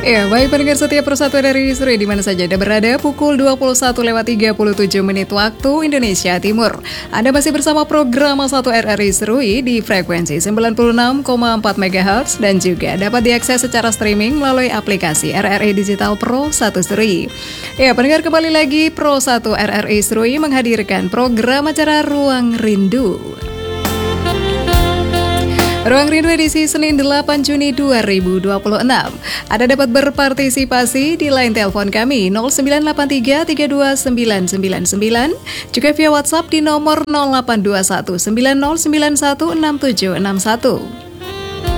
Ya, baik pendengar setia Persatuan RRI Seru di mana saja Anda berada, pukul 21.37 waktu Indonesia Timur. Anda masih bersama program 1 RRI Seru di frekuensi 96,4 MHz dan juga dapat diakses secara streaming melalui aplikasi RRI Digital Pro 1 Seru. Ya, pendengar, kembali lagi Pro 1 RRI Seru menghadirkan program acara Ruang Rindu. Ruang Rindu edisi Senin 8 Juni 2026. Anda dapat berpartisipasi di line telepon kami 0983 329999, juga via WhatsApp di nomor 0821 9091 6761.